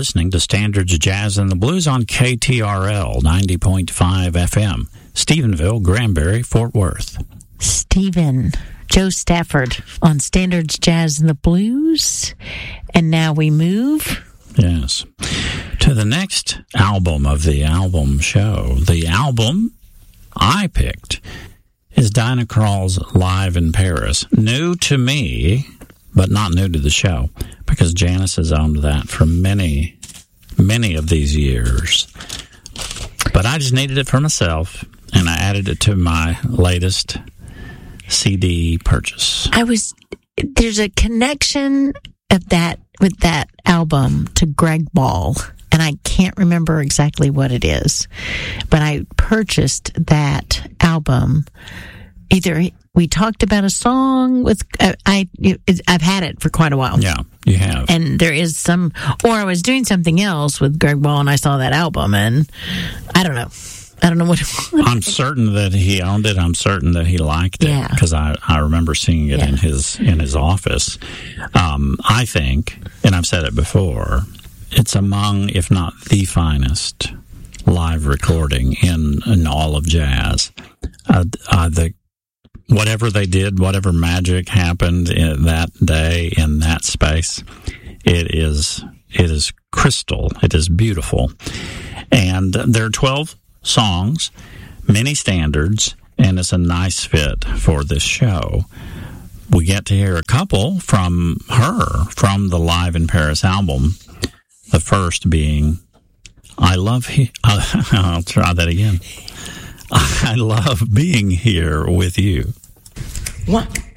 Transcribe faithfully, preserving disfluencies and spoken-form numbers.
listening to Standards Jazz and the Blues on K T R L ninety point five F M, Stephenville, Granbury, Fort Worth. Stephen, Joe Stafford on Standards Jazz and the Blues. And now we move... Yes. To the next album of the album show. The album I picked is Dinah Krall's Live in Paris. New to me, but not new to the show, because Janice has owned that for many, many of these years. But I just needed it for myself, and I added it to my latest C D purchase. I was... There's a connection of that with that album to Greg Ball, and I can't remember exactly what it is, but I purchased that album. Either we talked about a song with uh, I I've had it for quite a while. Yeah, you have. And there is some, or I was doing something else with Greg Ball, and I saw that album, and I don't know. I don't know what it was. I'm certain that he owned it. I'm certain that he liked it, yeah, because I, I remember seeing it yeah. in his in his office. Um, I think, and I've said it before, it's among, if not the finest live recording in, in all of jazz. Uh, uh, the whatever they did, whatever magic happened in that day in that space, it is it is crystal. It is beautiful, and there are twelve songs, many standards, and it's a nice fit for this show. We get to hear a couple from her from the Live in Paris album. The first being I Love He- I'll try that again. I love being here with you. What?